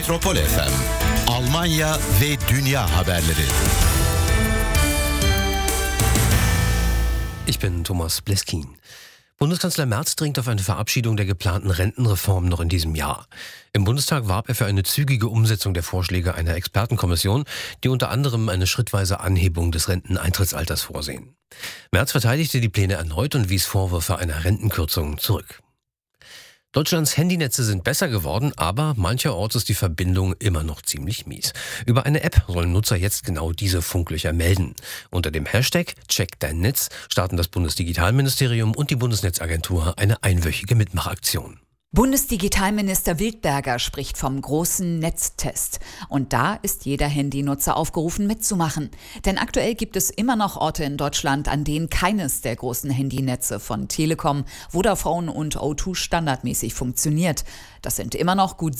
Metropol FM, Almanya ve dünya haberleri. Ich bin Thomas Bleskin. Bundeskanzler Merz dringt auf eine Verabschiedung der geplanten Rentenreform noch in diesem Jahr. Im Bundestag warb er für eine zügige Umsetzung der Vorschläge einer Expertenkommission, die unter anderem eine schrittweise Anhebung des Renteneintrittsalters vorsehen. Merz verteidigte die Pläne erneut und wies Vorwürfe einer Rentenkürzung zurück. Deutschlands Handynetze sind besser geworden, aber mancherorts ist die Verbindung immer noch ziemlich mies. Über eine App sollen Nutzer jetzt genau diese Funklöcher melden. Unter dem Hashtag Check dein Netz starten das Bundesdigitalministerium und die Bundesnetzagentur eine einwöchige Mitmachaktion. Bundesdigitalminister Wildberger spricht vom großen Netztest. Und da ist jeder Handynutzer aufgerufen mitzumachen. Denn aktuell gibt es immer noch Orte in Deutschland, an denen keines der großen Handynetze von Telekom, Vodafone und O2 standardmäßig funktioniert. Das sind immer noch gut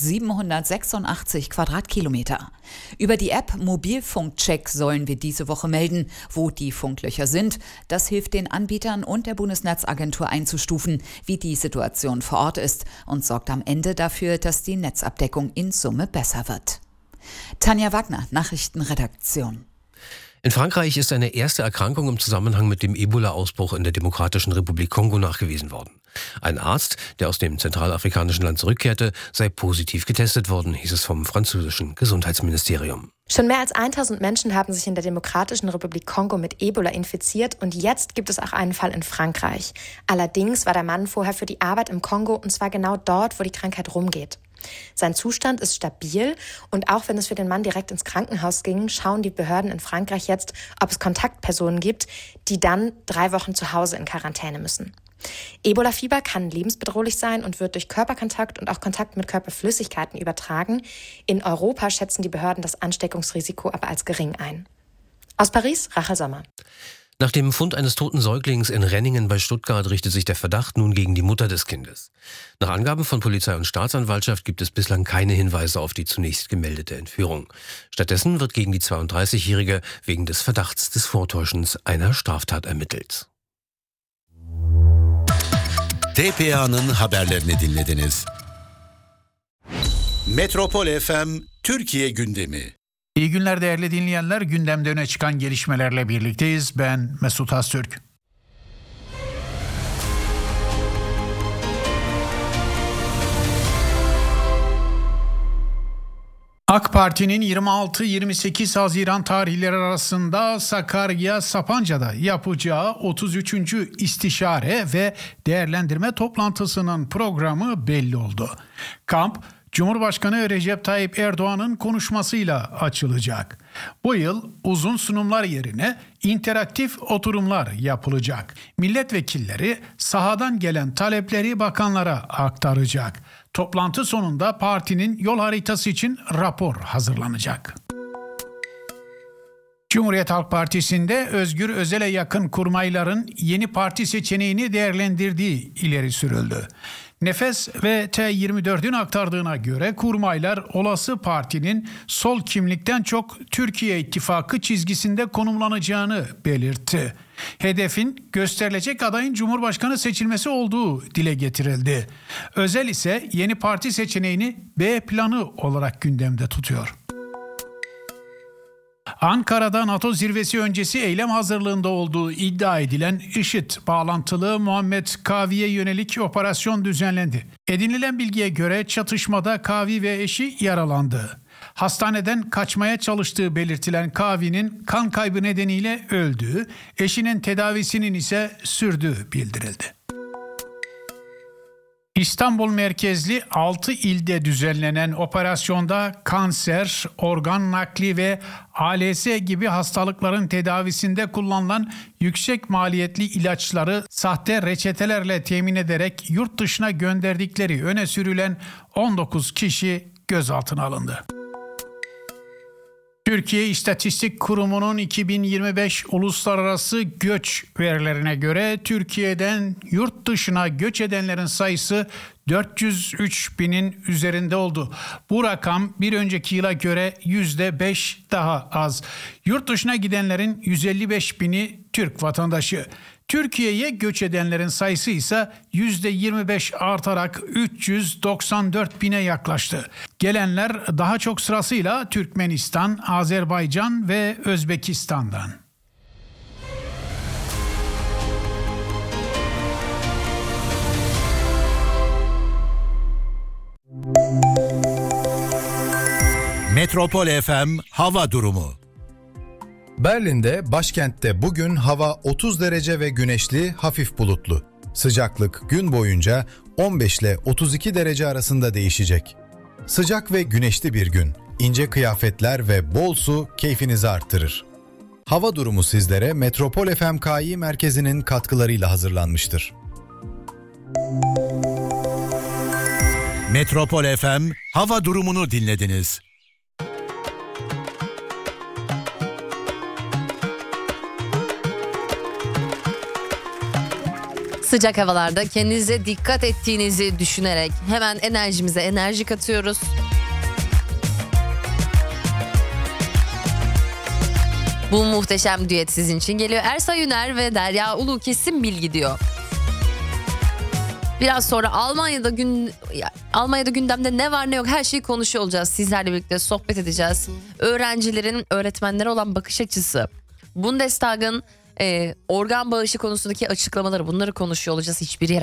786 Quadratkilometer. Über die App Mobilfunkcheck sollen wir diese Woche melden, wo die Funklöcher sind. Das hilft den Anbietern und der Bundesnetzagentur einzustufen, wie die Situation vor Ort ist, und sorgt am Ende dafür, dass die Netzabdeckung in Summe besser wird. Tanja Wagner, Nachrichtenredaktion. In Frankreich ist eine erste Erkrankung im Zusammenhang mit dem Ebola-Ausbruch in der Demokratischen Republik Kongo nachgewiesen worden. Ein Arzt, der aus dem zentralafrikanischen Land zurückkehrte, sei positiv getestet worden, hieß es vom französischen Gesundheitsministerium. Schon mehr als 1000 Menschen haben sich in der Demokratischen Republik Kongo mit Ebola infiziert und jetzt gibt es auch einen Fall in Frankreich. Allerdings war der Mann vorher für die Arbeit im Kongo und zwar genau dort, wo die Krankheit rumgeht. Sein Zustand ist stabil und auch wenn es für den Mann direkt ins Krankenhaus ging, schauen die Behörden in Frankreich jetzt, ob es Kontaktpersonen gibt, die dann 3 Wochen zu Hause in Quarantäne müssen. Ebola-Fieber kann lebensbedrohlich sein und wird durch Körperkontakt und auch Kontakt mit Körperflüssigkeiten übertragen. In Europa schätzen die Behörden das Ansteckungsrisiko aber als gering ein. Aus Paris, Rachel Sommer. Nach dem Fund eines toten Säuglings in Renningen bei Stuttgart richtet sich der Verdacht nun gegen die Mutter des Kindes. Nach Angaben von Polizei und Staatsanwaltschaft gibt es bislang keine Hinweise auf die zunächst gemeldete Entführung. Stattdessen wird gegen die 32-Jährige wegen des Verdachts des Vortäuschens einer Straftat ermittelt. TPA'nın haberlerini dinlediniz. Metropol FM Türkiye gündemi. İyi günler değerli dinleyenler. Gündemde öne çıkan gelişmelerle birlikteyiz. Ben Mesut Öztürk. AK Parti'nin 26-28 Haziran tarihleri arasında Sakarya Sapanca'da yapacağı 33. istişare ve değerlendirme toplantısının programı belli oldu. Kamp, Cumhurbaşkanı Recep Tayyip Erdoğan'ın konuşmasıyla açılacak. Bu yıl uzun sunumlar yerine interaktif oturumlar yapılacak. Milletvekilleri sahadan gelen talepleri bakanlara aktaracak. Toplantı sonunda partinin yol haritası için rapor hazırlanacak. Cumhuriyet Halk Partisi'nde Özgür Özel'e yakın kurmayların yeni parti seçeneğini değerlendirdiği ileri sürüldü. Nefes ve T24'ün aktardığına göre kurmaylar olası partinin sol kimlikten çok Türkiye İttifakı çizgisinde konumlanacağını belirtti. Hedefin gösterilecek adayın Cumhurbaşkanı seçilmesi olduğu dile getirildi. Özel ise yeni parti seçeneğini B planı olarak gündemde tutuyor. Ankara'da NATO zirvesi öncesi eylem hazırlığında olduğu iddia edilen IŞİD bağlantılı Muhammed Kavi'ye yönelik operasyon düzenlendi. Edinilen bilgiye göre çatışmada Kavi ve eşi yaralandı. Hastaneden kaçmaya çalıştığı belirtilen Kavi'nin kan kaybı nedeniyle öldüğü, eşinin tedavisinin ise sürdüğü bildirildi. İstanbul merkezli 6 ilde düzenlenen operasyonda kanser, organ nakli ve ALS gibi hastalıkların tedavisinde kullanılan yüksek maliyetli ilaçları sahte reçetelerle temin ederek yurt dışına gönderdikleri öne sürülen 19 kişi gözaltına alındı. Türkiye İstatistik Kurumu'nun 2025 uluslararası göç verilerine göre Türkiye'den yurt dışına göç edenlerin sayısı 403 binin üzerinde oldu. Bu rakam bir önceki yıla göre %5 daha az. Yurt dışına gidenlerin 155 bini Türk vatandaşı. Türkiye'ye göç edenlerin sayısı ise %25 artarak 394 bine yaklaştı. Gelenler daha çok sırasıyla Türkmenistan, Azerbaycan ve Özbekistan'dan. Metropol FM hava durumu. Berlin'de, başkentte bugün hava 30 derece ve güneşli, hafif bulutlu. Sıcaklık gün boyunca 15 ile 32 derece arasında değişecek. Sıcak ve güneşli bir gün. İnce kıyafetler ve bol su keyfinizi arttırır. Hava durumu sizlere Metropol FM KI merkezinin katkılarıyla hazırlanmıştır. Metropol FM hava durumunu dinlediniz. Sıcak havalarda kendinize dikkat ettiğinizi düşünerek hemen enerjimize enerji katıyoruz. Bu muhteşem düet sizin için geliyor. Ersay Üner ve Derya Ulu kesin bilgi diyor. Biraz sonra Almanya'da gündemde ne var ne yok her şeyi konuşuyor olacağız. Sizlerle birlikte sohbet edeceğiz. Öğrencilerin öğretmenlere olan bakış açısı. Bundestag'ın organ bağışı konusundaki açıklamaları, bunları konuşuyor olacağız. Hiçbir yere